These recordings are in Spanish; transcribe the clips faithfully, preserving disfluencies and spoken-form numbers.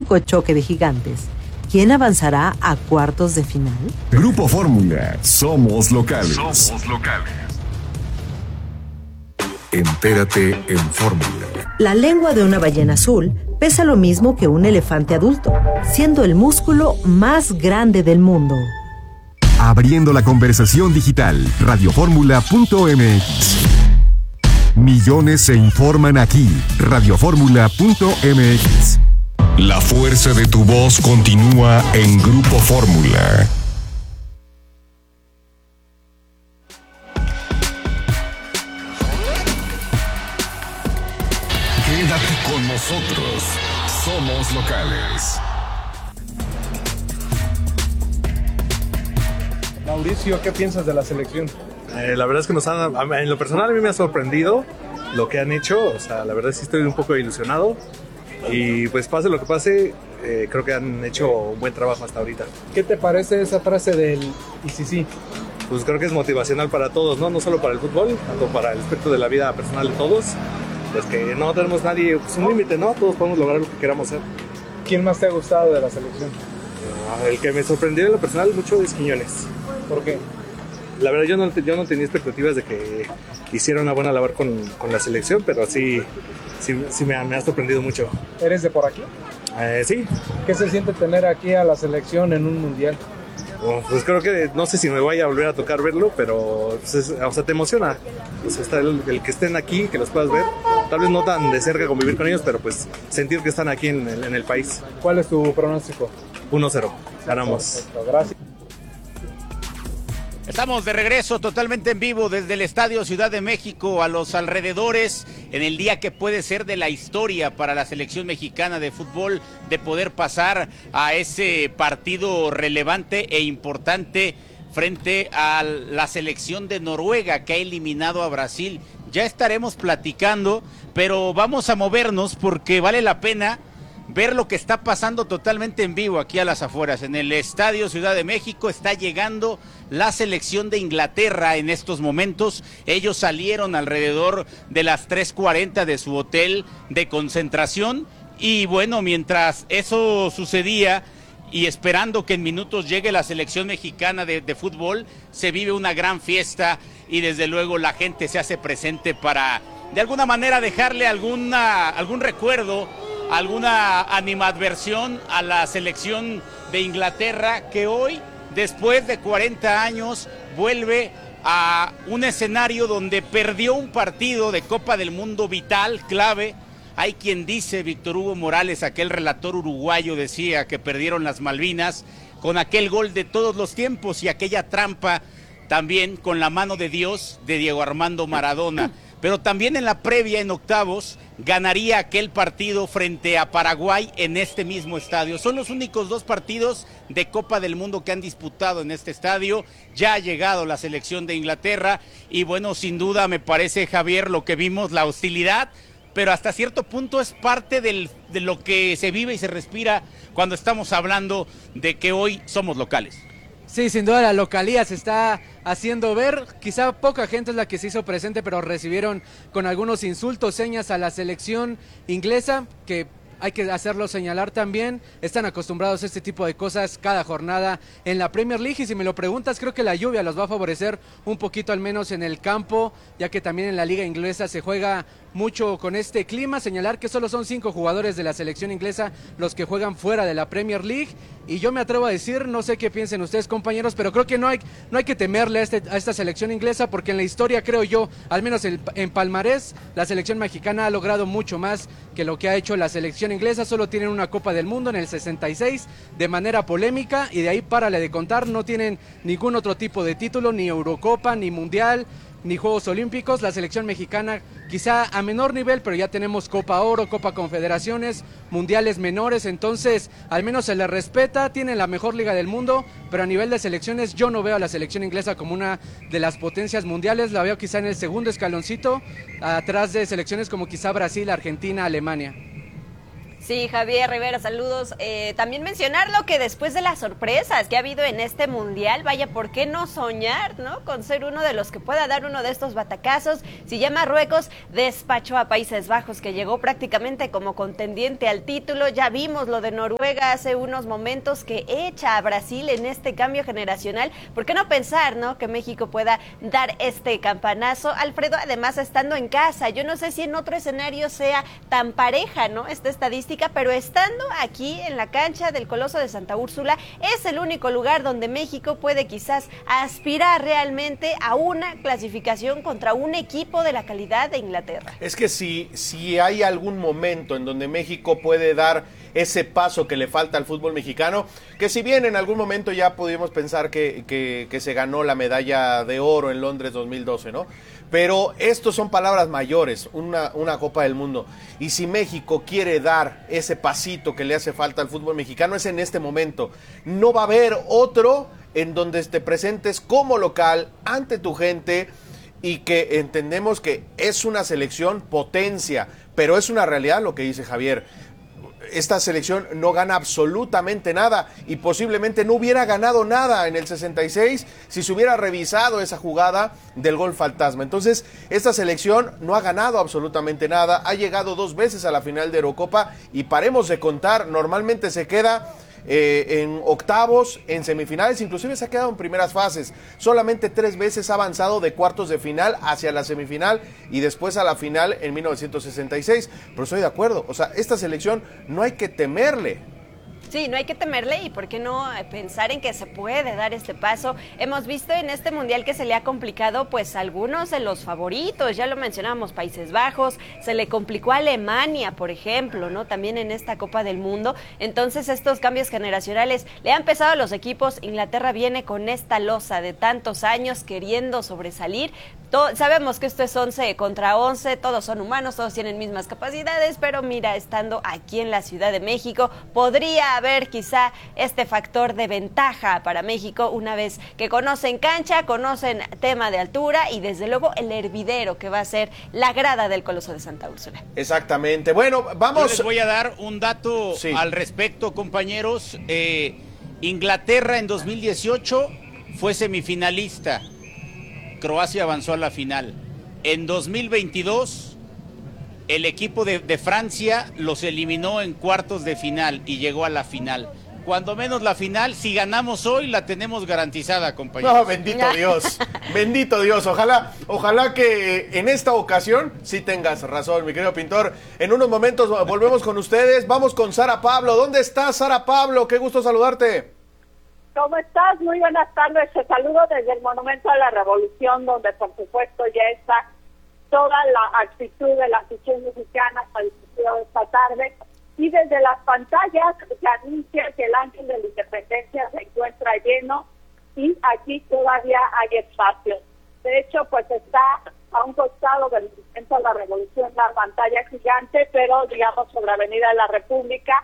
auténtico choque de gigantes. ¿Quién avanzará a cuartos de final? Grupo Fórmula, somos locales. Somos locales. Entérate en Fórmula. La lengua de una ballena azul pesa lo mismo que un elefante adulto, siendo el músculo más grande del mundo. Abriendo la conversación digital, radioformula punto m x. Millones se informan aquí, radioformula punto m x. La fuerza de tu voz continúa en Grupo Fórmula. Quédate con nosotros. Somos locales. Mauricio, ¿qué piensas de la selección? Eh, la verdad es que nos han, en lo personal a mí me ha sorprendido lo que han hecho. O sea, la verdad sí estoy un poco ilusionado. Y pues pase lo que pase, eh, creo que han hecho un buen trabajo hasta ahorita. ¿Qué te parece esa frase del y sí sí? Pues creo que es motivacional para todos, ¿no? No solo para el fútbol, tanto para el aspecto de la vida personal de todos. Pues que no tenemos nadie, pues un límite, ¿no? Todos podemos lograr lo que queramos hacer. ¿Quién más te ha gustado de la selección? El que me sorprendió en lo personal mucho es Quiñones. ¿Por qué? La verdad yo no, yo no tenía expectativas de que hiciera una buena labor con, con la selección, pero sí, sí, sí me, ha, me ha sorprendido mucho. ¿Eres de por aquí? Eh, sí. ¿Qué se siente tener aquí a la selección en un mundial? Oh, pues creo que no sé si me vaya a volver a tocar verlo, pero pues es, o sea, te emociona. Pues está el, el que estén aquí, que los puedas ver. Tal vez no tan de cerca convivir con ellos, pero pues sentir que están aquí en el, en el país. ¿Cuál es tu pronóstico? uno cero. Ganamos. Perfecto, gracias. Estamos de regreso totalmente en vivo desde el Estadio Ciudad de México a los alrededores en el día que puede ser de la historia para la selección mexicana de fútbol de poder pasar a ese partido relevante e importante frente a la selección de Noruega que ha eliminado a Brasil. Ya estaremos platicando, pero vamos a movernos porque vale la pena ver lo que está pasando totalmente en vivo aquí a las afueras. En el Estadio Ciudad de México está llegando la selección de Inglaterra en estos momentos. Ellos salieron alrededor de las tres cuarenta de su hotel de concentración y bueno, mientras eso sucedía y esperando que en minutos llegue la selección mexicana de, de fútbol, se vive una gran fiesta y desde luego la gente se hace presente para de alguna manera dejarle alguna, algún recuerdo, alguna animadversión a la selección de Inglaterra que hoy, después de cuarenta años, vuelve a un escenario donde perdió un partido de Copa del Mundo vital, clave. Hay quien dice, Víctor Hugo Morales, aquel relator uruguayo, decía que perdieron las Malvinas con aquel gol de todos los tiempos y aquella trampa también con la mano de Dios de Diego Armando Maradona. Pero también en la previa, en octavos, ganaría aquel partido frente a Paraguay en este mismo estadio. Son los únicos dos partidos de Copa del Mundo que han disputado en este estadio. Ya ha llegado la selección de Inglaterra y bueno, sin duda me parece, Javier, lo que vimos, la hostilidad, pero hasta cierto punto es parte del, de lo que se vive y se respira cuando estamos hablando de que hoy somos locales. Sí, sin duda la localía se está haciendo ver, quizá poca gente es la que se hizo presente, pero recibieron con algunos insultos, señas a la selección inglesa, que hay que hacerlo señalar también, están acostumbrados a este tipo de cosas cada jornada en la Premier League y si me lo preguntas creo que la lluvia los va a favorecer un poquito al menos en el campo, ya que también en la liga inglesa se juega mucho con este clima. Señalar que solo son cinco jugadores de la selección inglesa los que juegan fuera de la Premier League y yo me atrevo a decir, no sé qué piensen ustedes compañeros, pero creo que no hay, no hay que temerle a, este, a esta selección inglesa porque en la historia creo yo, al menos el, en palmarés, la selección mexicana ha logrado mucho más que lo que ha hecho la selección inglesa. Solo tienen una Copa del Mundo en el sesenta y seis de manera polémica y de ahí párale de contar, no tienen ningún otro tipo de título, ni Eurocopa, ni Mundial, ni Juegos Olímpicos. La selección mexicana quizá a menor nivel, pero ya tenemos Copa Oro, Copa Confederaciones, Mundiales menores, entonces al menos se les respeta, tienen la mejor liga del mundo, pero a nivel de selecciones yo no veo a la selección inglesa como una de las potencias mundiales, la veo quizá en el segundo escaloncito, atrás de selecciones como quizá Brasil, Argentina, Alemania. Sí, Javier Rivera, saludos. Eh, también mencionarlo que después de las sorpresas que ha habido en este mundial, vaya, ¿por qué no soñar, no? Con ser uno de los que pueda dar uno de estos batacazos. Si ya Marruecos despachó a Países Bajos, que llegó prácticamente como contendiente al título. Ya vimos lo de Noruega hace unos momentos, que echa a Brasil en este cambio generacional. ¿Por qué no pensar, no? Que México pueda dar este campanazo. Alfredo, además, estando en casa, yo no sé si en otro escenario sea tan pareja, ¿no? Esta estadística, pero estando aquí en la cancha del Coloso de Santa Úrsula, es el único lugar donde México puede quizás aspirar realmente a una clasificación contra un equipo de la calidad de Inglaterra. Es que si, si hay algún momento en donde México puede dar ese paso que le falta al fútbol mexicano, que si bien en algún momento ya pudimos pensar que, que, que se ganó la medalla de oro en Londres dos mil doce, ¿no? Pero estos son palabras mayores, una, una Copa del Mundo. Y si México quiere dar ese pasito que le hace falta al fútbol mexicano, es en este momento. No va a haber otro en donde te presentes como local ante tu gente y que entendemos que es una selección potencia, pero es una realidad lo que dice Javier. Esta selección no gana absolutamente nada y posiblemente no hubiera ganado nada en el sesenta y seis si se hubiera revisado esa jugada del gol fantasma. Entonces, esta selección no ha ganado absolutamente nada, ha llegado dos veces a la final de Eurocopa y paremos de contar, normalmente se queda eh, en octavos, en semifinales, inclusive se ha quedado en primeras fases. Solamente tres veces ha avanzado de cuartos de final hacia la semifinal y después a la final en mil novecientos sesenta y seis. Pero estoy de acuerdo, o sea, esta selección no hay que temerle. Sí, no hay que temerle y por qué no pensar en que se puede dar este paso. Hemos visto en este mundial que se le ha complicado pues algunos de los favoritos, ya lo mencionábamos, Países Bajos, se le complicó a Alemania, por ejemplo, ¿no? También en esta Copa del Mundo. Entonces estos cambios generacionales le han pesado a los equipos. Inglaterra viene con esta losa de tantos años queriendo sobresalir. Todo, sabemos que esto es once contra once, todos son humanos, todos tienen mismas capacidades, pero mira, estando aquí en la Ciudad de México, podría haber quizá este factor de ventaja para México una vez que conocen cancha, conocen tema de altura y desde luego el hervidero que va a ser la grada del Coloso de Santa Úrsula. Exactamente, bueno, vamos. Yo les voy a dar un dato sí. al respecto, compañeros. Eh, Inglaterra en dos mil dieciocho fue semifinalista. Croacia avanzó a la final. En dos mil veintidós, el equipo de, de Francia los eliminó en cuartos de final y llegó a la final. Cuando menos la final, si ganamos hoy, la tenemos garantizada, compañeros. No, bendito Dios, bendito Dios. Ojalá, ojalá que en esta ocasión sí tengas razón, mi querido Pintor. En unos momentos volvemos con ustedes. Vamos con Sara Pablo. ¿Dónde estás, Sara Pablo? Qué gusto saludarte. ¿Cómo estás? Muy buenas tardes. Te saludo desde el Monumento a la Revolución, donde por supuesto ya está toda la actitud de la afición mexicana para el partido de esta tarde. Y desde las pantallas se anuncia que el Ángel de la Independencia se encuentra lleno y aquí todavía hay espacio. De hecho, pues está a un costado del Monumento a la Revolución la pantalla gigante, pero digamos sobre Avenida de la República,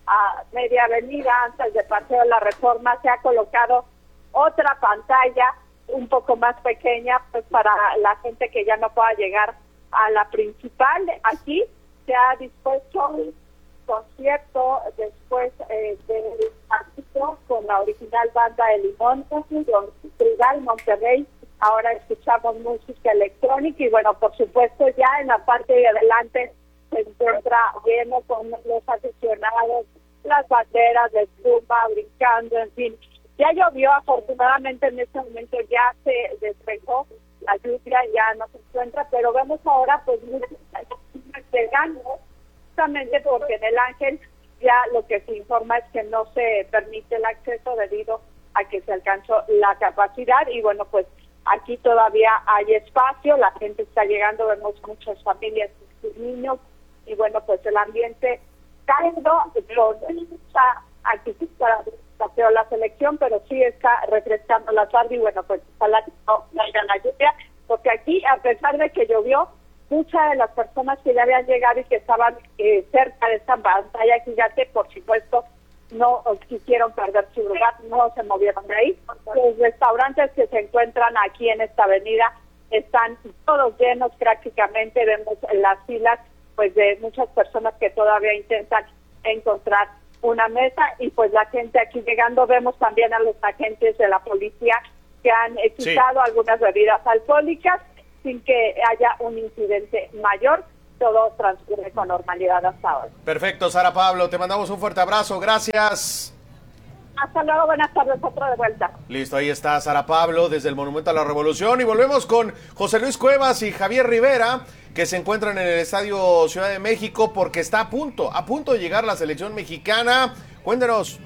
a media avenida antes de Paseo de la Reforma, se ha colocado otra pantalla un poco más pequeña pues para la gente que ya no pueda llegar a la principal. Aquí se ha dispuesto un concierto después eh, del partido con la original banda de Limón, con Trigal, Monterrey. Ahora escuchamos música electrónica y bueno, por supuesto ya en la parte de adelante se encuentra lleno con los aficionados, las banderas de espuma, brincando, en fin. Ya llovió, afortunadamente en este momento ya se despejó, la lluvia ya no se encuentra, pero vemos ahora pues muchas personas llegando, justamente porque en el Ángel ya lo que se informa es que no se permite el acceso debido a que se alcanzó la capacidad y bueno, pues aquí todavía hay espacio, la gente está llegando, vemos muchas familias y sus niños, y bueno, pues el ambiente cálido, está actitud para paseo la selección, pero sí está refrescando la tarde y bueno, pues ojalá que no caiga la lluvia, porque aquí, a pesar de que llovió, muchas de las personas que ya habían llegado y que estaban eh, cerca de esta pantalla gigante, por supuesto, no quisieron perder su lugar, no se movieron de ahí. Los restaurantes que se encuentran aquí en esta avenida están todos llenos prácticamente, vemos las filas pues de muchas personas que todavía intentan encontrar una mesa. Y pues la gente aquí llegando, vemos también a los agentes de la policía que han quitado sí. algunas bebidas alcohólicas sin que haya un incidente mayor. Todo transcurre con normalidad hasta ahora. Perfecto, Sara Pablo, te mandamos un fuerte abrazo, gracias. Hasta luego, buenas tardes, otro de vuelta. Listo, ahí está Sara Pablo desde el Monumento a la Revolución y volvemos con José Luis Cuevas y Javier Rivera, que se encuentran en el Estadio Ciudad de México porque está a punto, a punto de llegar la selección mexicana. Cuéntenos.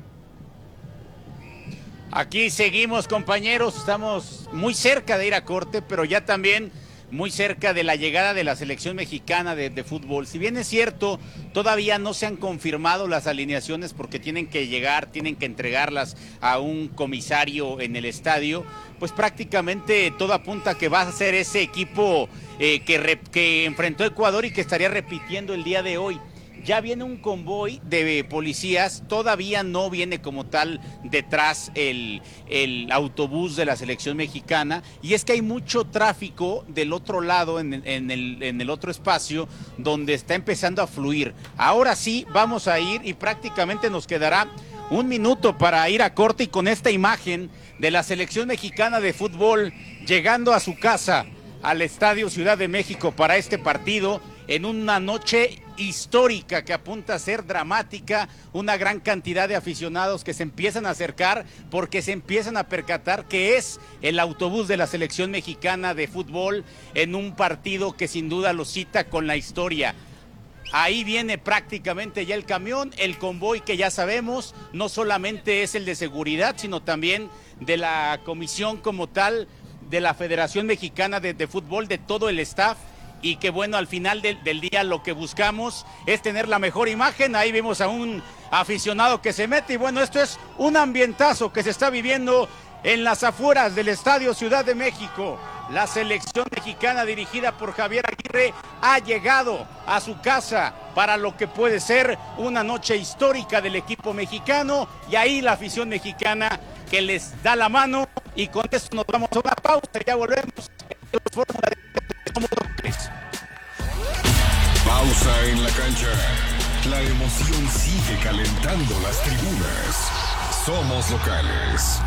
Aquí seguimos, compañeros, estamos muy cerca de ir a corte, pero ya también muy cerca de la llegada de la selección mexicana de, de fútbol. Si bien es cierto, todavía no se han confirmado las alineaciones porque tienen que llegar, tienen que entregarlas a un comisario en el estadio, pues prácticamente todo apunta que va a ser ese equipo eh, que, re, que enfrentó a Ecuador y que estaría repitiendo el día de hoy. Ya viene un convoy de policías, todavía no viene como tal detrás el, el autobús de la selección mexicana, y es que hay mucho tráfico del otro lado, en, en, el, en el otro espacio, donde está empezando a fluir. Ahora sí, vamos a ir y prácticamente nos quedará un minuto para ir a corte, y con esta imagen de la selección mexicana de fútbol llegando a su casa, al Estadio Ciudad de México para este partido, en una noche histórica que apunta a ser dramática, una gran cantidad de aficionados que se empiezan a acercar porque se empiezan a percatar que es el autobús de la selección mexicana de fútbol en un partido que sin duda los cita con la historia. Ahí viene prácticamente ya el camión, el convoy que ya sabemos, no solamente es el de seguridad, sino también de la comisión como tal, de la Federación Mexicana de, de Fútbol, de todo el staff. Y que bueno, al final del, del día lo que buscamos es tener la mejor imagen. Ahí vimos a un aficionado que se mete y bueno, esto es un ambientazo que se está viviendo en las afueras del Estadio Ciudad de México. La selección mexicana dirigida por Javier Aguirre ha llegado a su casa para lo que puede ser una noche histórica del equipo mexicano, y ahí la afición mexicana que les da la mano, y con esto nos vamos a una pausa y ya volvemos. Pausa en la cancha. La emoción sigue calentando las tribunas. Somos locales.